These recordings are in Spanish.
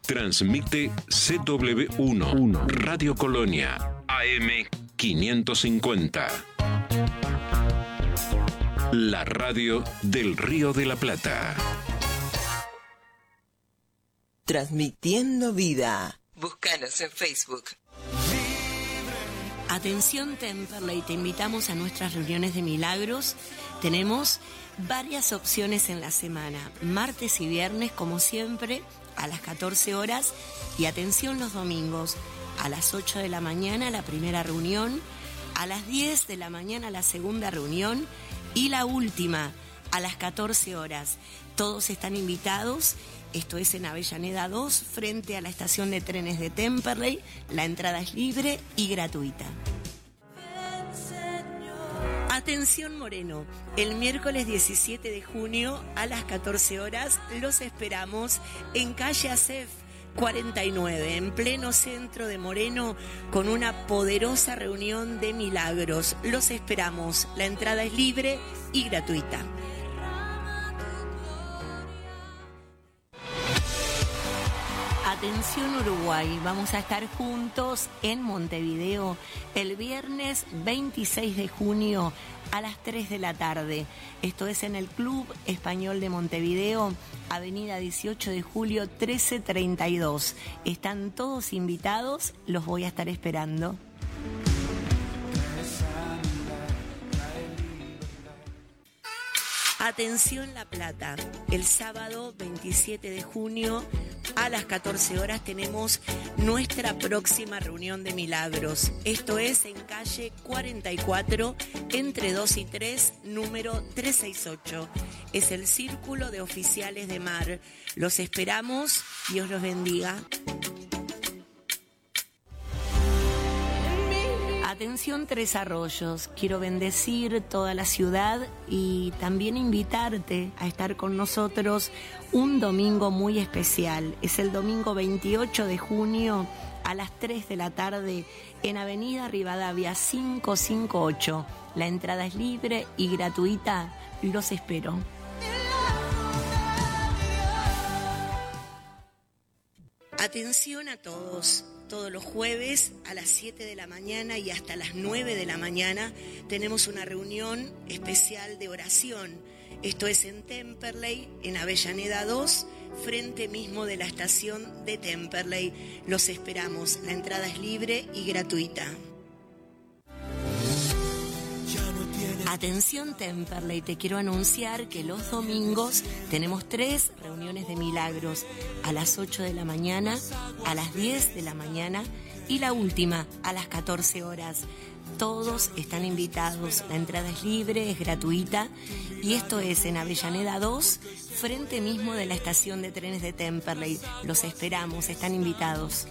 Transmite CW1 Radio Colonia AM 550. La radio del Río de la Plata. Transmitiendo vida. Búscanos en Facebook. Atención Temperley, te invitamos a nuestras reuniones de milagros. Tenemos varias opciones en la semana, martes y viernes como siempre a las 14 horas y atención los domingos a las 8 de la mañana la primera reunión, a las 10 de la mañana la segunda reunión y la última a las 14 horas. Todos están invitados. Esto es en Avellaneda 2, frente a la estación de trenes de Temperley. La entrada es libre y gratuita. Atención Moreno, el miércoles 17 de junio a las 14 horas los esperamos en calle Acef 49, en pleno centro de Moreno, con una poderosa reunión de milagros. Los esperamos, la entrada es libre y gratuita. Atención Uruguay, vamos a estar juntos en Montevideo el viernes 26 de junio a las 3 de la tarde. Esto es en el Club Español de Montevideo, Avenida 18 de Julio 1332. Están todos invitados, los voy a estar esperando. Atención La Plata, el sábado 27 de junio a las 14 horas tenemos nuestra próxima reunión de milagros. Esto es en calle 44, entre 2 y 3, número 368. Es el Círculo de Oficiales de Mar. Los esperamos, Dios los bendiga. Atención Tres Arroyos, quiero bendecir toda la ciudad y también invitarte a estar con nosotros un domingo muy especial. Es el domingo 28 de junio a las 3 de la tarde en Avenida Rivadavia 558. La entrada es libre y gratuita, los espero. Atención a todos. Todos los jueves a las 7 de la mañana y hasta las 9 de la mañana tenemos una reunión especial de oración. Esto es en Temperley, en Avellaneda 2, frente mismo de la estación de Temperley. Los esperamos. La entrada es libre y gratuita. Atención Temperley, te quiero anunciar que los domingos tenemos 3 reuniones de milagros, a las 8 de la mañana, a las 10 de la mañana y la última a las 14 horas. Todos están invitados, la entrada es libre, es gratuita y esto es en Avellaneda 2, frente mismo de la estación de trenes de Temperley. Los esperamos, están invitados.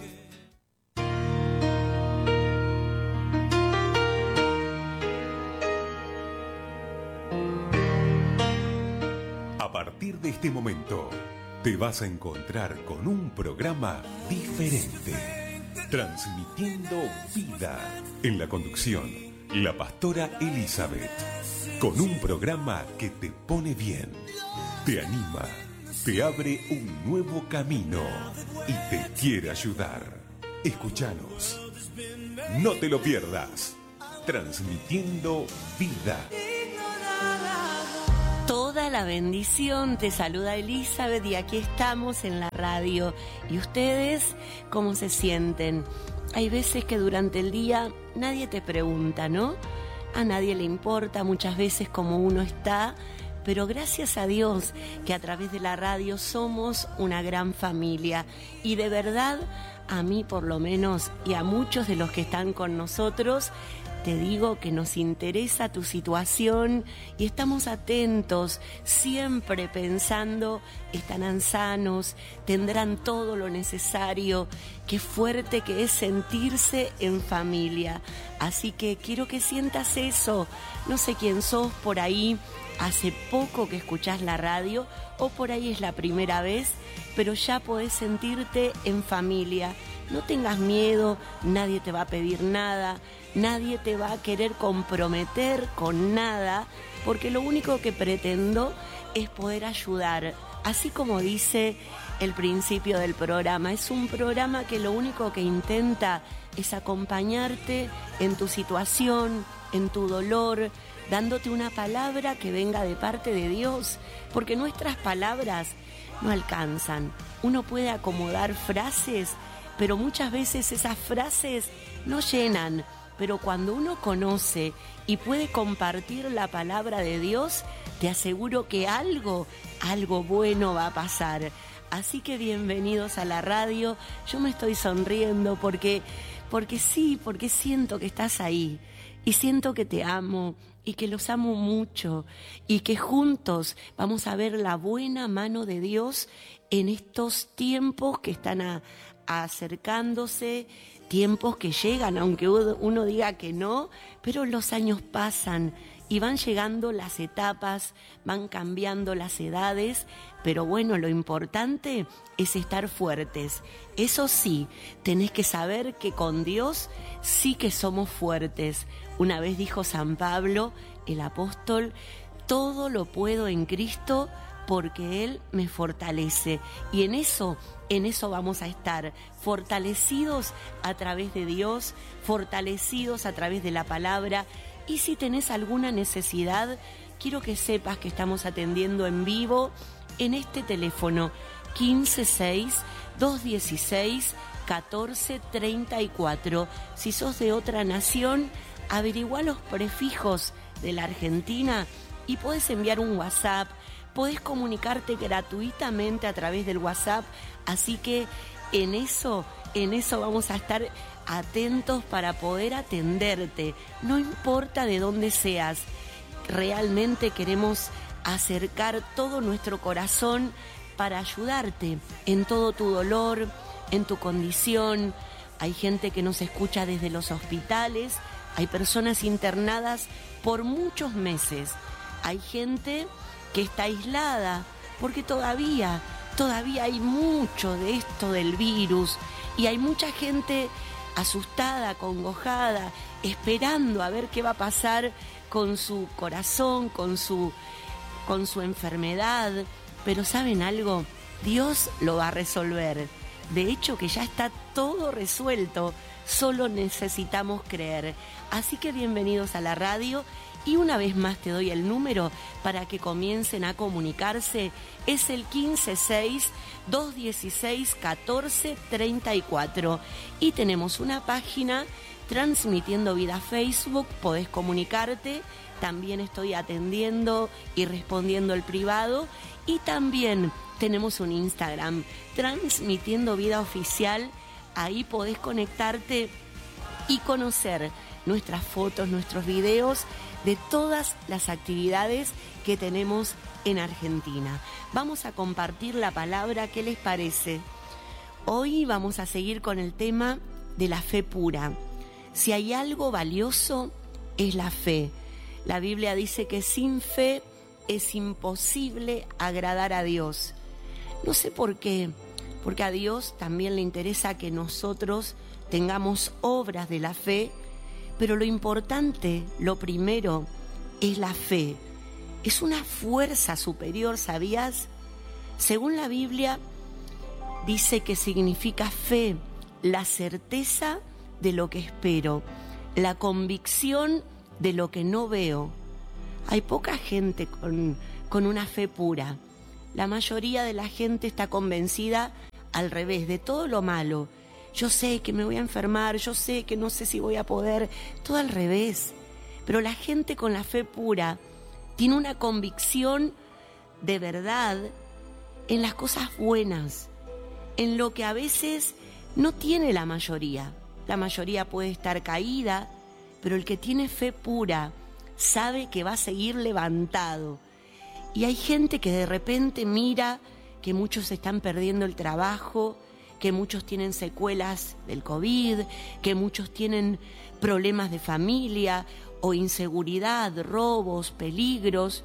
A partir de este momento, te vas a encontrar con un programa diferente, transmitiendo vida. En la conducción, la pastora Elizabeth, con un programa que te pone bien, te anima, te abre un nuevo camino y te quiere ayudar. Escúchanos, no te lo pierdas, transmitiendo vida. Toda la bendición, te saluda Elizabeth y aquí estamos en la radio. ¿Y ustedes cómo se sienten? Hay veces que durante el día nadie te pregunta, ¿no? A nadie le importa muchas veces cómo uno está, pero gracias a Dios que a través de la radio somos una gran familia y de verdad a mí por lo menos y a muchos de los que están con nosotros te digo que nos interesa tu situación y estamos atentos, siempre pensando, estarán sanos, tendrán todo lo necesario. Qué fuerte que es sentirse en familia. Así que quiero que sientas eso. No sé quién sos por ahí, hace poco que escuchás la radio o por ahí es la primera vez, pero ya podés sentirte en familia. No tengas miedo, nadie te va a pedir nada, nadie te va a querer comprometer con nada, porque lo único que pretendo es poder ayudar. Así como dice el principio del programa. Es un programa que lo único que intenta es acompañarte en tu situación, en tu dolor, dándote una palabra que venga de parte de Dios, porque nuestras palabras no alcanzan. Uno puede acomodar frases, pero muchas veces esas frases no llenan. Pero cuando uno conoce y puede compartir la palabra de Dios, te aseguro que algo bueno va a pasar. Así que bienvenidos a la radio. Yo me estoy sonriendo porque siento que estás ahí y siento que te amo y que los amo mucho y que juntos vamos a ver la buena mano de Dios en estos tiempos que están acercándose, tiempos que llegan, aunque uno diga que no, pero los años pasan y van llegando las etapas, van cambiando las edades, pero bueno, lo importante es estar fuertes. Eso sí, tenés que saber que con Dios sí que somos fuertes. Una vez dijo San Pablo, el apóstol, todo lo puedo en Cristo porque Él me fortalece. Y en eso vamos a estar, fortalecidos a través de Dios, fortalecidos a través de la palabra. Y si tenés alguna necesidad, quiero que sepas que estamos atendiendo en vivo en este teléfono 156-216-1434. Si sos de otra nación, averigua los prefijos de la Argentina y podés enviar un WhatsApp, podés comunicarte gratuitamente a través del WhatsApp, así que en eso vamos a estar atentos para poder atenderte. No importa de dónde seas, realmente queremos acercar todo nuestro corazón para ayudarte en todo tu dolor, en tu condición. Hay gente que nos escucha desde los hospitales, hay personas internadas por muchos meses, hay gente que está aislada porque todavía hay mucho de esto del virus y hay mucha gente asustada, acongojada, esperando a ver qué va a pasar con su corazón, con su enfermedad. Pero ¿saben algo? Dios lo va a resolver. De hecho, que ya está todo resuelto, solo necesitamos creer. Así que bienvenidos a la radio. Y una vez más te doy el número para que comiencen a comunicarse. Es el 156-216-1434. Y tenemos una página, Transmitiendo Vida Facebook, podés comunicarte. También estoy atendiendo y respondiendo el privado. Y también tenemos un Instagram, Transmitiendo Vida Oficial. Ahí podés conectarte y conocer nuestras fotos, nuestros videos de todas las actividades que tenemos en Argentina. Vamos a compartir la palabra, ¿qué les parece? Hoy vamos a seguir con el tema de la fe pura. Si hay algo valioso, es la fe. La Biblia dice que sin fe es imposible agradar a Dios. No sé por qué, porque a Dios también le interesa que nosotros tengamos obras de la fe, pero lo importante, lo primero, es la fe. Es una fuerza superior, ¿sabías? Según la Biblia, dice que significa fe, la certeza de lo que espero, la convicción de lo que no veo. Hay poca gente con una fe pura. La mayoría de la gente está convencida al revés de todo lo malo. Yo sé que me voy a enfermar, yo sé que no sé si voy a poder, todo al revés. Pero la gente con la fe pura tiene una convicción de verdad en las cosas buenas, en lo que a veces no tiene la mayoría. La mayoría puede estar caída, pero el que tiene fe pura sabe que va a seguir levantado. Y hay gente que de repente mira que muchos están perdiendo el trabajo, que muchos tienen secuelas del COVID, que muchos tienen problemas de familia o inseguridad, robos, peligros.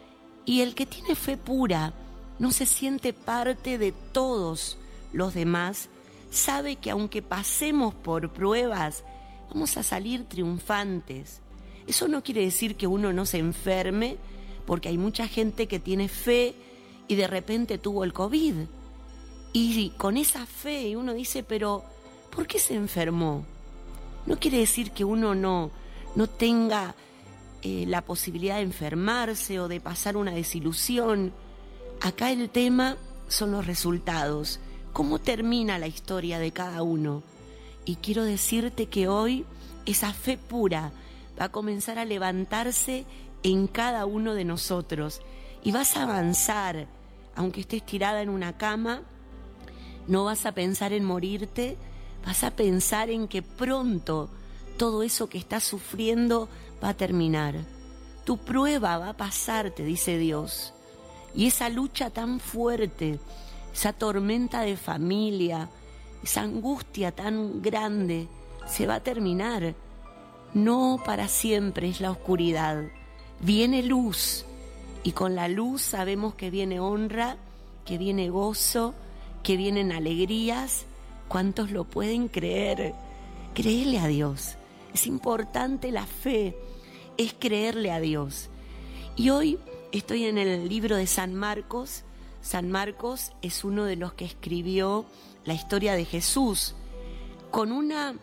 Y el que tiene fe pura no se siente parte de todos los demás, sabe que aunque pasemos por pruebas, vamos a salir triunfantes. Eso no quiere decir que uno no se enferme, porque hay mucha gente que tiene fe y de repente tuvo el COVID. Y con esa fe uno dice, pero ¿por qué se enfermó? No quiere decir que uno no tenga la posibilidad de enfermarse o de pasar una desilusión. Acá el tema son los resultados, cómo termina la historia de cada uno. Y quiero decirte que hoy esa fe pura va a comenzar a levantarse en cada uno de nosotros y vas a avanzar, aunque estés tirada en una cama. No vas a pensar en morirte, vas a pensar en que pronto todo eso que estás sufriendo va a terminar. Tu prueba va a pasar, te dice Dios. Y esa lucha tan fuerte, esa tormenta de familia, esa angustia tan grande, se va a terminar. No para siempre es la oscuridad. Viene luz, y con la luz sabemos que viene honra, que viene gozo, que vienen alegrías. ¿Cuántos lo pueden creer? Créele a Dios. Es importante la fe, es creerle a Dios. Y hoy estoy en el libro de San Marcos. San Marcos es uno de los que escribió la historia de Jesús con una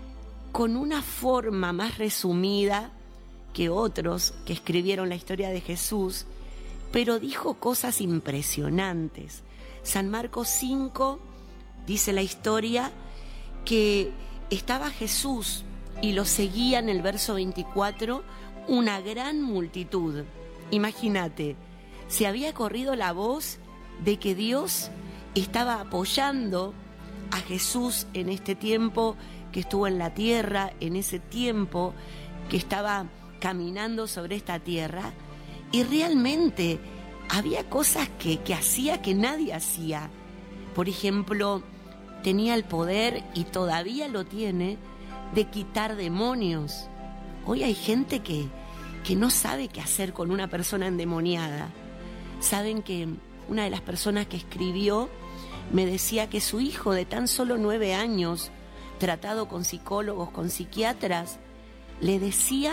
forma más resumida que otros que escribieron la historia de Jesús, pero dijo cosas impresionantes. San Marcos 5 dice la historia que estaba Jesús y lo seguía en el verso 24 una gran multitud. Imagínate, se había corrido la voz de que Dios estaba apoyando a Jesús en este tiempo que estuvo en la tierra, en ese tiempo que estaba caminando sobre esta tierra, y realmente había cosas que hacía que nadie hacía. Por ejemplo, tenía el poder, y todavía lo tiene, de quitar demonios. Hoy hay gente que no sabe qué hacer con una persona endemoniada. Saben que una de las personas que escribió me decía que su hijo de tan solo 9 años, tratado con psicólogos, con psiquiatras, le decía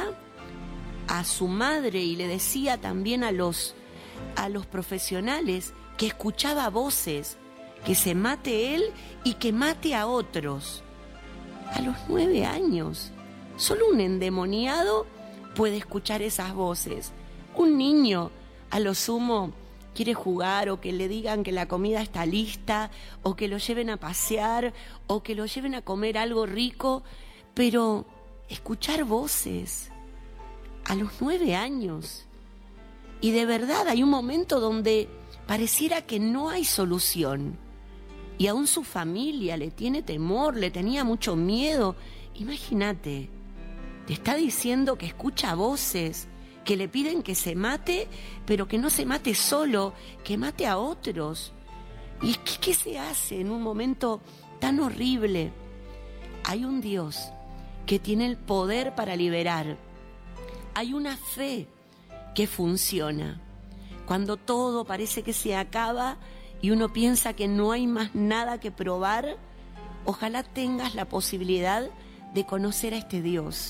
a su madre y le decía también a los profesionales que escuchaba voces, que se mate él y que mate a otros. A los 9 años, solo un endemoniado puede escuchar esas voces. Un niño, a lo sumo, quiere jugar, o que le digan que la comida está lista, o que lo lleven a pasear, o que lo lleven a comer algo rico, pero escuchar voces a los 9 años. Y de verdad hay un momento donde pareciera que no hay solución. Y aún su familia le tiene temor, le tenía mucho miedo. Imagínate, te está diciendo que escucha voces, que le piden que se mate, pero que no se mate solo, que mate a otros. ¿Y qué se hace en un momento tan horrible? Hay un Dios que tiene el poder para liberar. Hay una fe que funciona. Cuando todo parece que se acaba y uno piensa que no hay más nada que probar, ojalá tengas la posibilidad de conocer a este Dios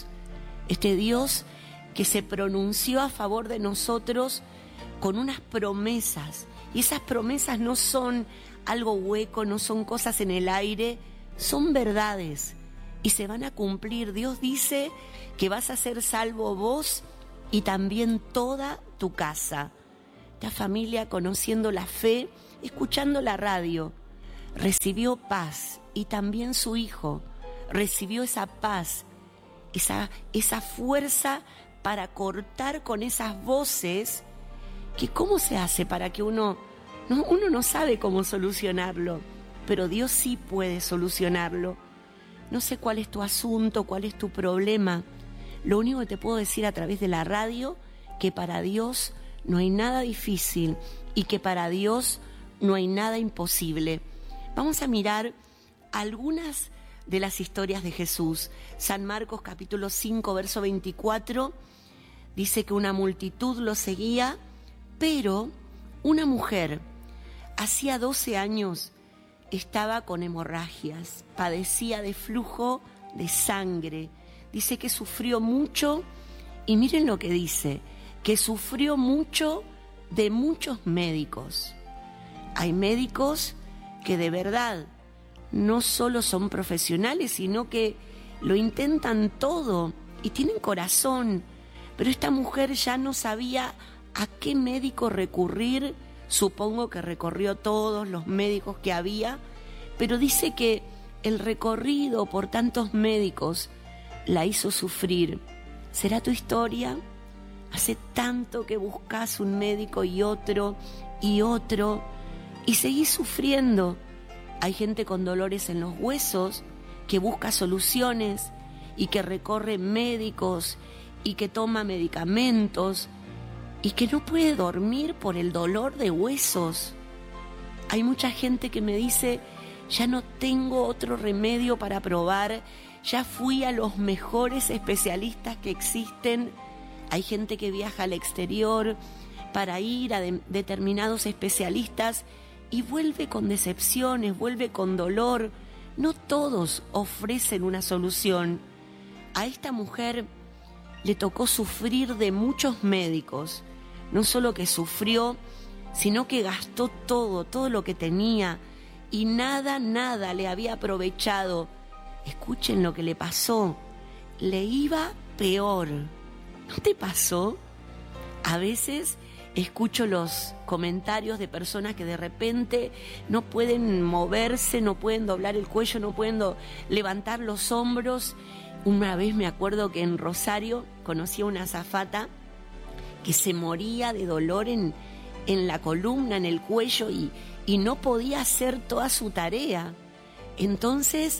que se pronunció a favor de nosotros con unas promesas, y esas promesas no son algo hueco, no son cosas en el aire, son verdades y se van a cumplir. Dios dice que vas a ser salvo vos y también toda tu casa. Esta familia, conociendo la fe, escuchando la radio, recibió paz, y también su hijo recibió esa paz, esa fuerza para cortar con esas voces que ¿cómo se hace para que uno no sabe cómo solucionarlo? Pero Dios sí puede solucionarlo. No sé cuál es tu asunto, cuál es tu problema. Lo único que te puedo decir a través de la radio, que para Dios no hay nada difícil y que para Dios no hay nada imposible. Vamos a mirar algunas de las historias de Jesús. San Marcos capítulo 5, verso 24, dice que una multitud lo seguía, pero una mujer, hacía 12 años, estaba con hemorragias, padecía de flujo de sangre. Dice que sufrió mucho, y miren lo que dice, que sufrió mucho de muchos médicos. Hay médicos que de verdad no solo son profesionales, sino que lo intentan todo y tienen corazón. Pero esta mujer ya no sabía a qué médico recurrir. Supongo que recorrió todos los médicos que había, pero dice que el recorrido por tantos médicos la hizo sufrir. ¿Será tu historia? Hace tanto que buscas un médico y otro, y seguís sufriendo. Hay gente con dolores en los huesos que busca soluciones y que recorre médicos y que toma medicamentos y que no puede dormir por el dolor de huesos. Hay mucha gente que me dice, ya no tengo otro remedio para probar, ya fui a los mejores especialistas que existen. Hay gente que viaja al exterior para ir a determinados especialistas y vuelve con decepciones, vuelve con dolor. No todos ofrecen una solución. A esta mujer le tocó sufrir de muchos médicos. No solo que sufrió, sino que gastó todo lo que tenía y nada le había aprovechado. Escuchen lo que le pasó. Le iba peor. ¿No te pasó? A veces escucho los comentarios de personas que de repente no pueden moverse, no pueden doblar el cuello, no pueden levantar los hombros. Una vez me acuerdo que en Rosario conocí a una azafata que se moría de dolor en la columna, en el cuello y no podía hacer toda su tarea. Entonces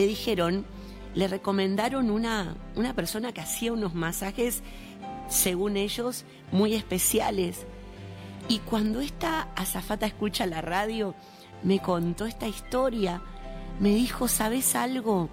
le recomendaron una persona que hacía unos masajes, según ellos, muy especiales. Y cuando esta azafata escucha la radio, me contó esta historia, me dijo, ¿sabes algo?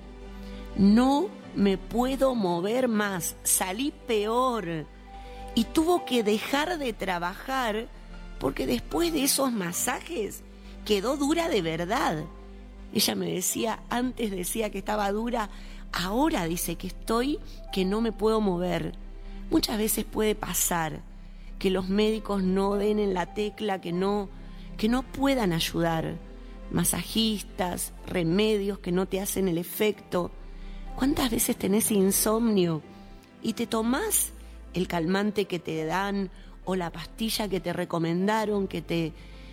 No me puedo mover más, salí peor. Y tuvo que dejar de trabajar porque después de esos masajes quedó dura de verdad. Ella me decía, antes decía que estaba dura, ahora dice que no me puedo mover. Muchas veces puede pasar que los médicos no den en la tecla, que no puedan ayudar. Masajistas, remedios que no te hacen el efecto. ¿Cuántas veces tenés insomnio y te tomás el calmante que te dan o la pastilla que te recomendaron, que te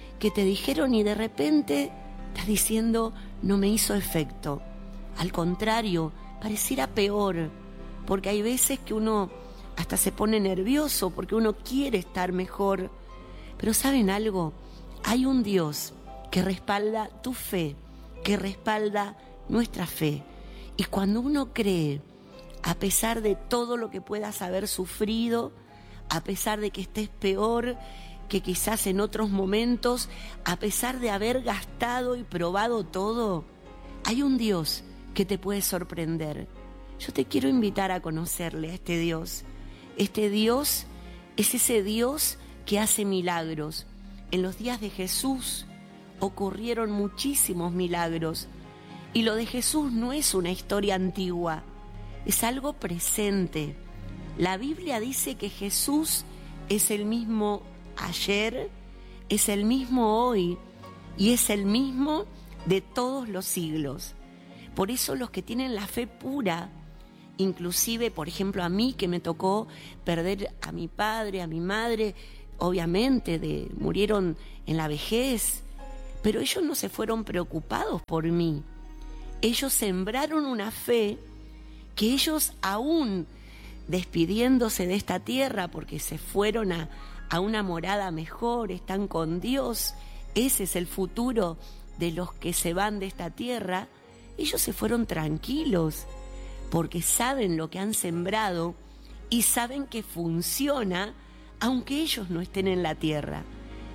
dijeron y de repente estás diciendo, no me hizo efecto? Al contrario, pareciera peor, porque hay veces que uno hasta se pone nervioso porque uno quiere estar mejor. Pero ¿saben algo? Hay un Dios que respalda tu fe, que respalda nuestra fe. Y cuando uno cree, a pesar de todo lo que puedas haber sufrido, a pesar de que estés peor que quizás en otros momentos, a pesar de haber gastado y probado todo, hay un Dios que te puede sorprender. Yo te quiero invitar a conocerle a este Dios. Este Dios es ese Dios que hace milagros. En los días de Jesús ocurrieron muchísimos milagros. Y lo de Jesús no es una historia antigua, es algo presente. La Biblia dice que Jesús es el mismo ayer, es el mismo hoy y es el mismo de todos los siglos. Por eso los que tienen la fe pura, inclusive, por ejemplo, a mí que me tocó perder a mi padre, a mi madre, obviamente murieron en la vejez, pero ellos no se fueron preocupados por mí. Ellos sembraron una fe que ellos, aún despidiéndose de esta tierra porque se fueron a una morada mejor, están con Dios, ese es el futuro de los que se van de esta tierra, ellos se fueron tranquilos porque saben lo que han sembrado y saben que funciona aunque ellos no estén en la tierra.